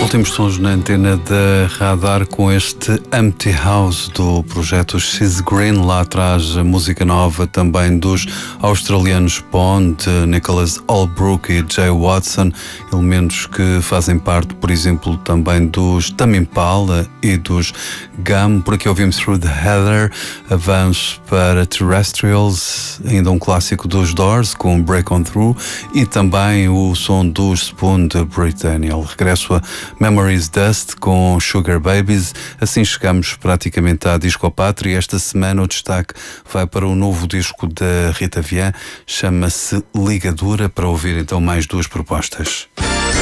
Últimos sons na antena da Radar com este Empty House do projeto She's Green. Lá atrás a música nova também dos australianos Bond, Nicholas Holbrook e Jay Watson, elementos que fazem parte, por exemplo, também dos Tame Impala e dos Gum. Por aqui ouvimos Through the Heather, avanço para Terrestrials, ainda um clássico dos Doors com Break On Through e também o som dos Spoon de Brit Daniel. Regresso a Memories Dust com Sugar Babies. Assim chegamos praticamente à Discopátria. Esta semana o destaque vai para o novo disco da Rita Vian, chama-se Ligadura, para ouvir então mais duas propostas.